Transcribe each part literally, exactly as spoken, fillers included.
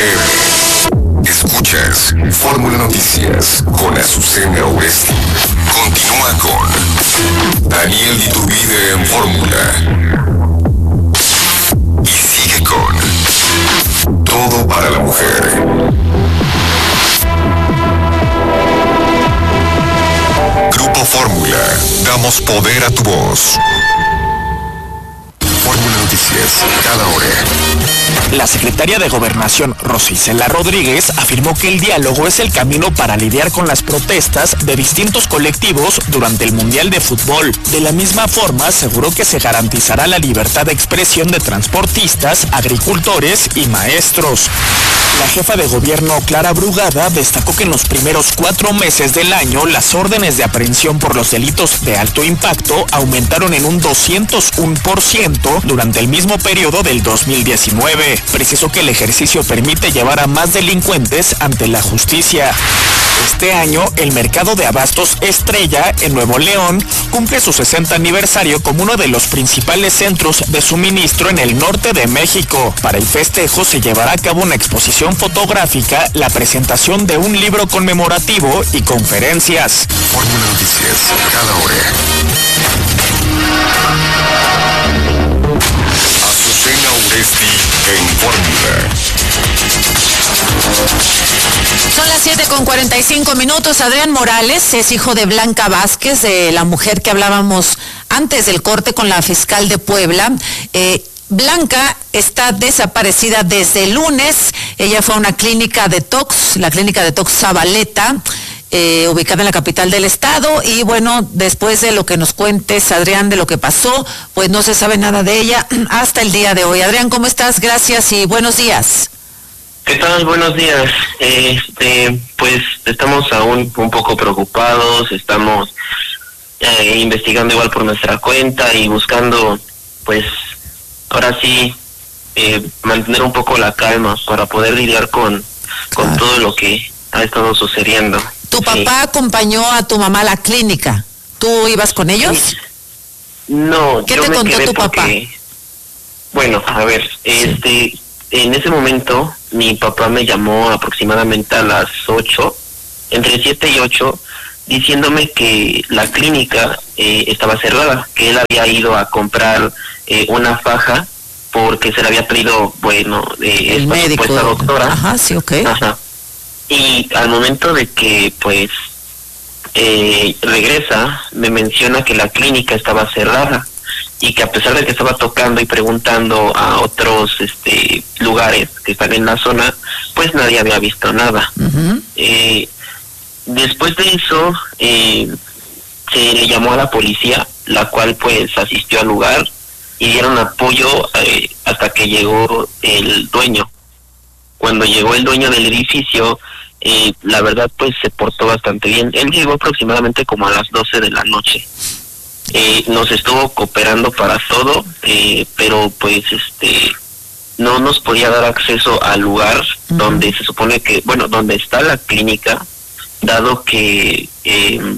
M. Escuchas Fórmula Noticias con Azucena Oresti. Continúa con Daniel Iturbide en Fórmula. Y sigue con Todo para la Mujer. Grupo Fórmula. Damos poder a tu voz. Fórmula Noticias, cada hora. La secretaria de Gobernación, Rosa Isela Rodríguez, afirmó que el diálogo es el camino para lidiar con las protestas de distintos colectivos durante el Mundial de Fútbol. De la misma forma, aseguró que se garantizará la libertad de expresión de transportistas, agricultores y maestros. La jefa de gobierno, Clara Brugada, destacó que en los primeros cuatro meses del año, las órdenes de aprehensión por los delitos de alto impacto aumentaron en un doscientos uno por ciento durante el mismo periodo del dos mil diecinueve. Precisó que el ejercicio permite llevar a más delincuentes ante la justicia. Este año, el mercado de abastos Estrella, en Nuevo León, cumple su sesenta aniversario como uno de los principales centros de suministro en el norte de México. Para el festejo se llevará a cabo una exposición fotográfica, la presentación de un libro conmemorativo y conferencias. Fórmula Noticias, cada hora. Azucena Oresti en Fórmula. Son las siete con cuarenta y cinco minutos. Adrián Morales es hijo de Blanca Vázquez, de la mujer que hablábamos antes del corte con la fiscal de Puebla. Eh, Blanca está desaparecida desde el lunes. Ella fue a una clínica detox, la clínica detox Zabaleta, eh, ubicada en la capital del estado. Y bueno, después de lo que nos cuentes, Adrián, de lo que pasó, pues no se sabe nada de ella hasta el día de hoy. Adrián, ¿cómo estás? Gracias y buenos días. ¿Qué tal? Buenos días. Este, pues estamos aún un poco preocupados, estamos eh, investigando igual por nuestra cuenta y buscando, pues, ahora sí, eh, mantener un poco la calma para poder lidiar con, con claro. todo lo que ha estado sucediendo. ¿Tu sí. papá acompañó a tu mamá a la clínica? ¿Tú ibas con ellos? Sí. No, ¿Qué yo te me contó quedé tu porque, papá? Bueno, a ver, este... Sí. En ese momento, mi papá me llamó aproximadamente a las ocho, entre siete y ocho, diciéndome que la clínica eh, estaba cerrada, que él había ido a comprar eh, una faja porque se le había pedido, bueno, eh, el esta médico, supuesta doctora. Ajá, sí, ok. Ajá. Y al momento de que, pues, eh, regresa, me menciona que la clínica estaba cerrada y que a pesar de que estaba tocando y preguntando a otros este lugares que están en la zona, pues nadie había visto nada. Uh-huh. Eh, después de eso, eh, se le llamó a la policía, la cual pues asistió al lugar y dieron apoyo eh, hasta que llegó el dueño. Cuando llegó el dueño del edificio, eh, la verdad pues se portó bastante bien. Él llegó aproximadamente como a las doce de la noche. Eh, nos estuvo cooperando para todo, eh, pero pues este no nos podía dar acceso al lugar uh-huh. donde se supone que, bueno, donde está la clínica, dado que eh,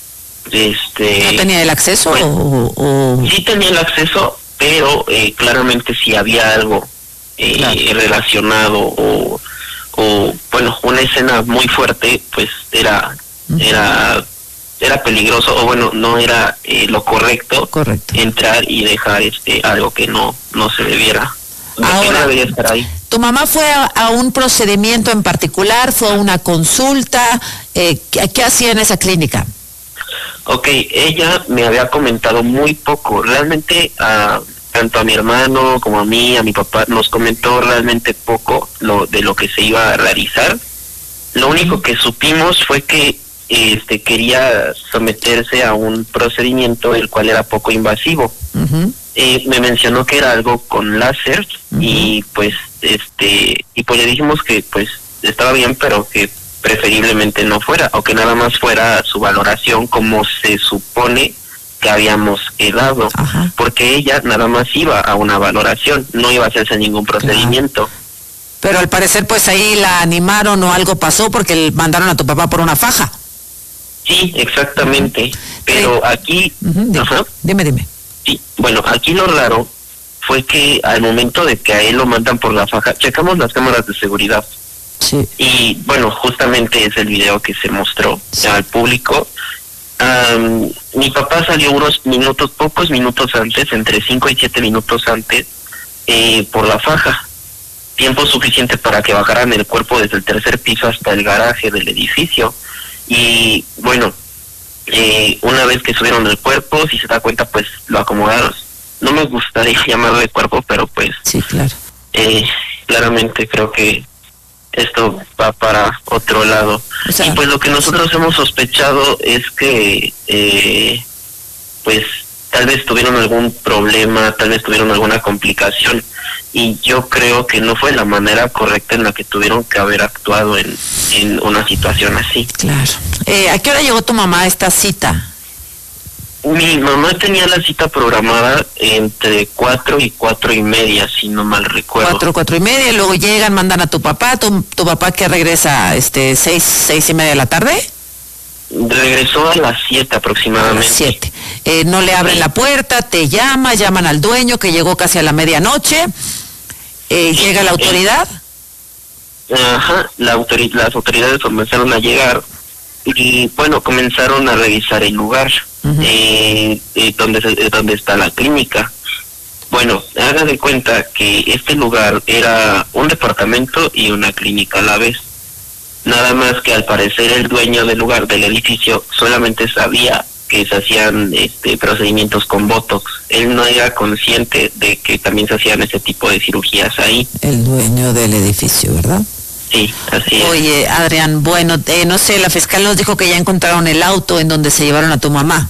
este ¿no tenía el acceso? Bueno, o, o... Sí tenía el acceso, pero eh, claramente si había algo eh, claro. relacionado o, o, bueno, una escena muy fuerte, pues era, uh-huh. era era peligroso, o bueno, no era eh, lo correcto, correcto entrar y dejar este algo que no no se debiera. Ahora, no debería estar ahí. ¿Tu mamá fue a, a un procedimiento en particular? ¿Fue a una consulta? Eh, ¿qué, ¿Qué hacía en esa clínica? Ok, ella me había comentado muy poco. Realmente, a, tanto a mi hermano como a mí, a mi papá, nos comentó realmente poco lo de lo que se iba a realizar. Lo único que supimos fue que este quería someterse a un procedimiento el cual era poco invasivo. Uh-huh. Eh, me mencionó que era algo con láser uh-huh. y pues este y pues le dijimos que pues estaba bien, pero que preferiblemente no fuera, o que nada más fuera su valoración como se supone que habíamos quedado, uh-huh. porque ella nada más iba a una valoración, no iba a hacerse ningún procedimiento. Claro. Pero al parecer pues ahí la animaron o algo pasó porque mandaron a tu papá por una faja. Sí, exactamente, pero sí. aquí... Uh-huh, dime, ajá, dime, dime. Sí, bueno, aquí lo raro fue que al momento de que a él lo mandan por la faja, checamos las cámaras de seguridad. Sí. Y bueno, justamente es el video que se mostró sí. al público. Um, mi papá salió unos minutos, pocos minutos antes, entre cinco y siete minutos antes, eh, por la faja. Tiempo suficiente para que bajaran el cuerpo desde el tercer piso hasta el garaje del edificio. Y bueno, eh, una vez que subieron el cuerpo, si se da cuenta, pues lo acomodaron. No me gustaría llamarlo de cuerpo, pero pues... Sí, claro. Eh, claramente creo que esto va para otro lado. O sea, y pues lo que nosotros sí. hemos sospechado es que, eh, pues, tal vez tuvieron algún problema, tal vez tuvieron alguna complicación, y yo creo que no fue la manera correcta en la que tuvieron que haber actuado en, en una situación así. Claro. Eh, ¿A qué hora llegó tu mamá a esta cita? Mi mamá tenía la cita programada entre cuatro y cuatro y media, si no mal recuerdo. Cuatro, cuatro y media, y luego llegan, mandan a tu papá, tu, tu papá que regresa, este, seis, seis y media de la tarde. Regresó a las siete aproximadamente. A las siete. Eh, no le abren la puerta, te llama, llaman al dueño que llegó casi a la medianoche. Eh, ¿Llega la autoridad? Eh, ajá, la autori- las autoridades comenzaron a llegar y bueno, comenzaron a revisar el lugar. Uh-huh. eh, eh, donde, eh, donde está la clínica. Bueno, haga de cuenta que este lugar era un departamento y una clínica a la vez. Nada más que al parecer el dueño del lugar, del edificio, solamente sabía que se hacían este, procedimientos con Botox. Él no era consciente de que también se hacían ese tipo de cirugías ahí. El dueño del edificio, ¿verdad? Sí, así es. Oye, Adrián, bueno, eh, no sé, la fiscal nos dijo que ya encontraron el auto en donde se llevaron a tu mamá.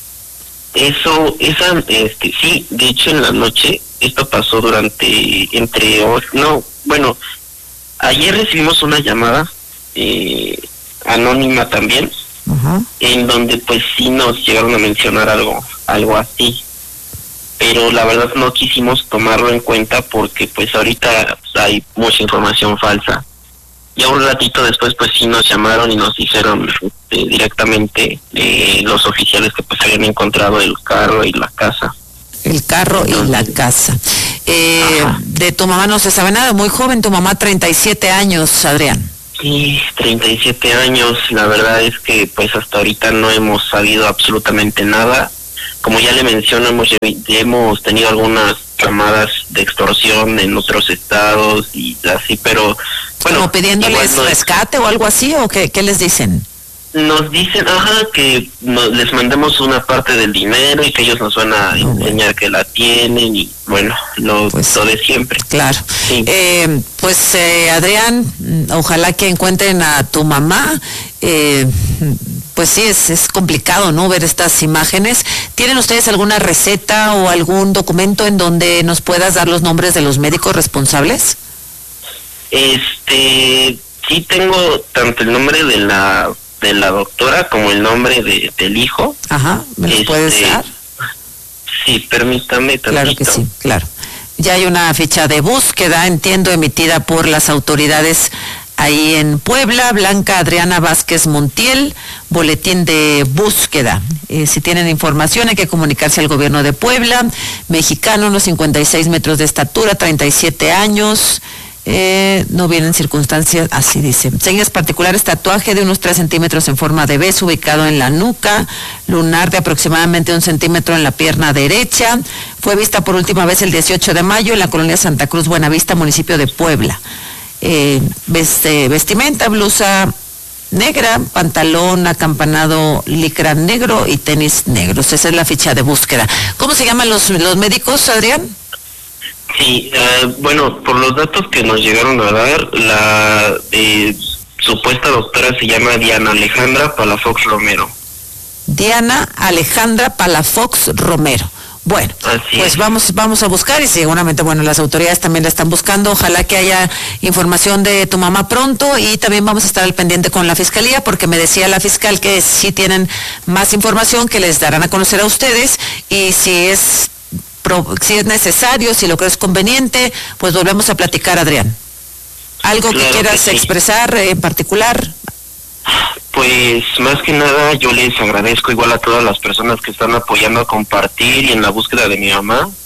Eso, esa, este, sí, de hecho en la noche, esto pasó durante, entre, no, bueno, ayer recibimos una llamada, eh, anónima también, uh-huh. en donde pues sí nos llegaron a mencionar algo, algo así, pero la verdad no quisimos tomarlo en cuenta porque pues ahorita hay mucha información falsa. Ya un ratito después pues sí nos llamaron y nos dijeron eh, directamente eh, los oficiales que pues habían encontrado el carro y la casa. El carro y la casa. Eh, de tu mamá no se sabe nada, muy joven, tu mamá treinta y siete años, Adrián. Sí, treinta y siete años, la verdad es que pues hasta ahorita no hemos sabido absolutamente nada. Como ya le menciono, hemos, hemos tenido algunas llamadas de extorsión en otros estados y así, pero bueno. ¿Como pidiéndoles no rescate o algo así, o qué, qué les dicen? Nos dicen, ajá, que no, les mandemos una parte del dinero y que ellos nos van a no, enseñar bueno. que la tienen y bueno, lo, pues, lo de siempre. Claro. Sí. Eh, pues eh, Adrián, ojalá que encuentren a tu mamá. Eh, pues sí, es, es complicado, ¿no?, ver estas imágenes. ¿Tienen ustedes alguna receta o algún documento en donde nos puedas dar los nombres de los médicos responsables? Este, sí tengo tanto el nombre de la de la doctora como el nombre de, del hijo. Ajá, ¿me lo este, puedes dar? Sí, permítame tantito. Claro que sí, claro. Ya hay una ficha de búsqueda, entiendo, emitida por las autoridades ahí en Puebla. Blanca Adriana Vázquez Montiel, boletín de búsqueda. Eh, si tienen información hay que comunicarse al gobierno de Puebla. Mexicano, unos cincuenta y seis metros de estatura, treinta y siete años. Eh, no vienen circunstancias, así dice. Señas particulares, tatuaje de unos tres centímetros en forma de beso ubicado en la nuca, lunar de aproximadamente un centímetro en la pierna derecha. Fue vista por última vez el dieciocho de mayo en la colonia Santa Cruz, Buenavista, municipio de Puebla. Eh, veste, vestimenta, blusa negra, pantalón acampanado licra negro y tenis negros. Esa es la ficha de búsqueda. ¿Cómo se llaman los, los médicos, Adrián? Sí, uh, bueno, por los datos que nos llegaron a dar, la eh, supuesta doctora se llama Diana Alejandra Palafox Romero. Diana Alejandra Palafox Romero. Bueno, Así pues es. vamos vamos a buscar y seguramente, bueno, las autoridades también la están buscando. Ojalá que haya información de tu mamá pronto y también vamos a estar al pendiente con la fiscalía porque me decía la fiscal que si tienen más información que les darán a conocer a ustedes y si es si es necesario, si lo crees conveniente, pues volvemos a platicar, Adrián. ¿Algo claro que quieras que sí. expresar en particular? Pues más que nada yo les agradezco igual a todas las personas que están apoyando a compartir y en la búsqueda de mi mamá.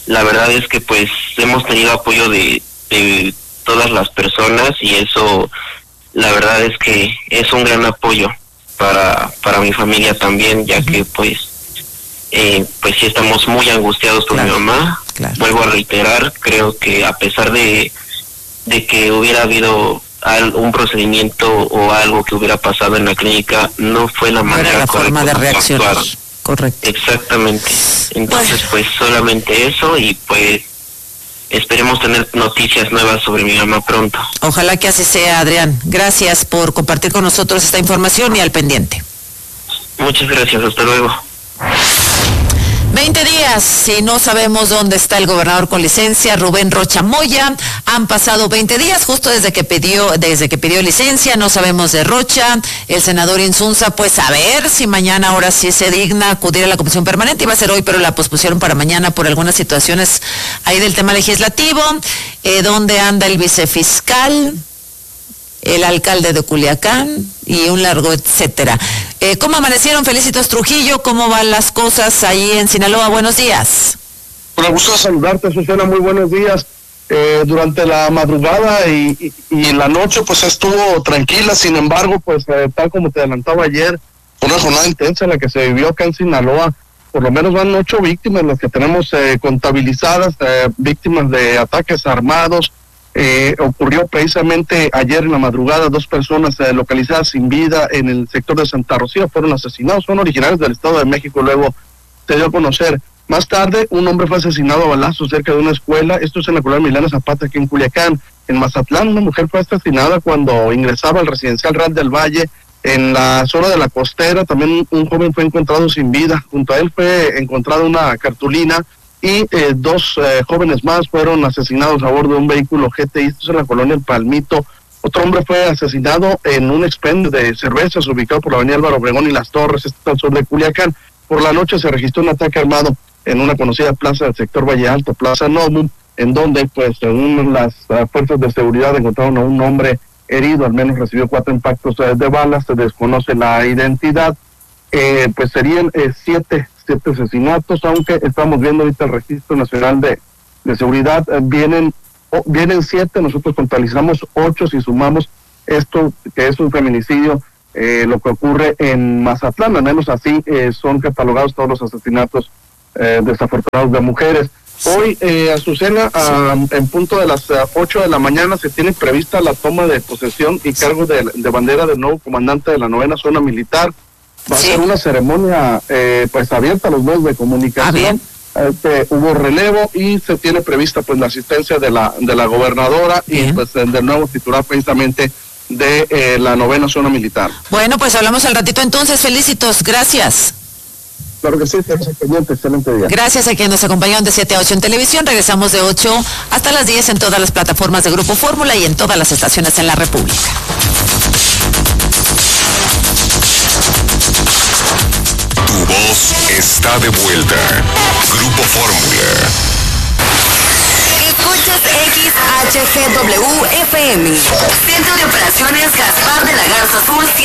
la verdad es que pues hemos tenido apoyo de, de todas las personas y eso la verdad es que es un gran apoyo para para mi familia también, ya que pues eh, pues sí estamos muy angustiados por claro, mi mamá. Claro. Vuelvo a reiterar, creo que a pesar de de que hubiera habido un procedimiento o algo que hubiera pasado en la clínica, no fue la no manera era la forma de reaccionar. Correcto. Exactamente. Entonces, bueno. pues solamente eso y pues esperemos tener noticias nuevas sobre mi mamá pronto. Ojalá que así sea, Adrián. Gracias por compartir con nosotros esta información y al pendiente. Muchas gracias, hasta luego. veinte días y no sabemos dónde está el gobernador con licencia, Rubén Rocha Moya. Han pasado veinte días justo desde que pidió, desde que pidió licencia, no sabemos de Rocha. El senador Insunza, pues a ver si mañana ahora sí se digna acudir a la comisión permanente. Iba a ser hoy, pero la pospusieron para mañana por algunas situaciones ahí del tema legislativo. Eh, ¿Dónde anda el vicefiscal? El alcalde de Culiacán y un largo etcétera. Eh, ¿Cómo amanecieron? Felicitos Trujillo, ¿cómo van las cosas ahí en Sinaloa? Buenos días. Con gusto saludarte, Susana, muy buenos días. Eh, durante la madrugada y, y, y la noche pues estuvo tranquila, sin embargo pues eh, tal como te adelantaba ayer, fue una jornada intensa la que se vivió acá en Sinaloa. Por lo menos van ocho víctimas las que tenemos eh, contabilizadas, eh, víctimas de ataques armados. Eh, ocurrió precisamente ayer en la madrugada, dos personas eh, localizadas sin vida en el sector de Santa Rocía fueron asesinados, son originarios del Estado de México, luego se dio a conocer. Más tarde, un hombre fue asesinado a balazos cerca de una escuela, esto es en la colonia Milana Zapata, aquí en Culiacán. En Mazatlán, una mujer fue asesinada cuando ingresaba al residencial Real del Valle, en la zona de la costera, también un joven fue encontrado sin vida, junto a él fue encontrada una cartulina, y eh, dos eh, jóvenes más fueron asesinados a bordo de un vehículo G T I, esto es en la colonia El Palmito. Otro hombre fue asesinado en un expendio de cervezas ubicado por la avenida Álvaro Obregón y Las Torres, esto al sur de Culiacán. Por la noche se registró un ataque armado en una conocida plaza del sector Valle Alto, Plaza Novum, en donde, pues, según las uh, fuerzas de seguridad encontraron a un hombre herido, al menos recibió cuatro impactos uh, de balas, se desconoce la identidad. Eh, pues serían eh, siete siete asesinatos, aunque estamos viendo ahorita el Registro Nacional de, de Seguridad, eh, vienen oh, vienen siete, nosotros contabilizamos ocho si sumamos esto, que es un feminicidio, eh, lo que ocurre en Mazatlán, al menos así eh, son catalogados todos los asesinatos eh, desafortunados de mujeres. Hoy, eh, Azucena, a, en punto de las ocho de la mañana se tiene prevista la toma de posesión y cargo de, de bandera del nuevo comandante de la novena zona militar. Va a sí. ser una ceremonia eh, pues abierta a los medios de comunicación. Ah, este, hubo relevo y se tiene prevista pues la asistencia de la de la gobernadora bien. y pues del nuevo titular precisamente de eh, la novena zona militar. Bueno, pues hablamos al ratito entonces. Felicitos, gracias. Claro que sí, estamos pendientes, excelente día. Gracias a quienes nos acompañaron de siete a ocho en televisión. Regresamos de ocho hasta las diez en todas las plataformas de Grupo Fórmula y en todas las estaciones en la República. Tu voz está de vuelta. Grupo Fórmula. Escuchas X H G W F M. Centro de Operaciones Gaspar de la Garza Azul.